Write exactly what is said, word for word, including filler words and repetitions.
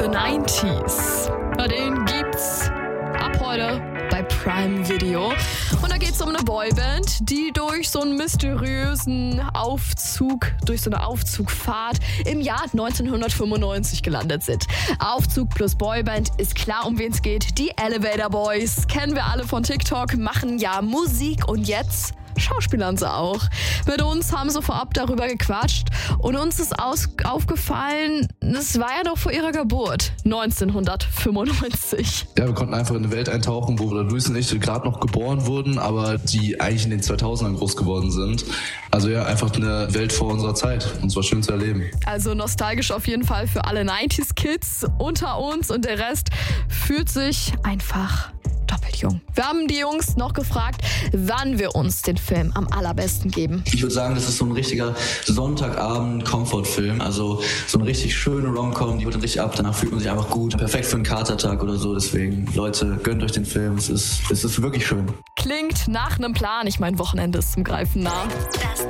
The nineties. Ja, den gibt's ab heute bei Prime Video. Und da geht's um eine Boyband, die durch so einen mysteriösen Aufzug, durch so eine Aufzugfahrt im Jahr neunzehnhundertfünfundneunzig gelandet sind. Aufzug plus Boyband, ist klar, um wen es geht. Die Elevator Boys, kennen wir alle von TikTok, machen ja Musik und jetzt schauspielern sie auch. Mit uns haben sie vorab darüber gequatscht und uns ist aus- aufgefallen, es war ja doch vor ihrer Geburt, neunzehnhundertfünfundneunzig. Ja, wir konnten einfach in eine Welt eintauchen, wo Luis und ich gerade noch geboren wurden, aber die eigentlich in den zweitausendern groß geworden sind. Also ja, einfach eine Welt vor unserer Zeit. Und es war schön zu erleben. Also nostalgisch auf jeden Fall für alle neunziger-Kids unter uns und der Rest fühlt sich einfach doppelt jung. Wir haben die Jungs noch gefragt, wann wir uns den Film am allerbesten geben. Ich würde sagen, das ist so ein richtiger Sonntagabend-Comfort-Film. Also so eine richtig schöne Rom-Com, die holt dann richtig ab. Danach fühlt man sich einfach gut. Perfekt für einen Katertag oder so. Deswegen, Leute, gönnt euch den Film. Es ist, es ist wirklich schön. Klingt nach einem Plan. Ich meine, Wochenende ist zum Greifen nah. Das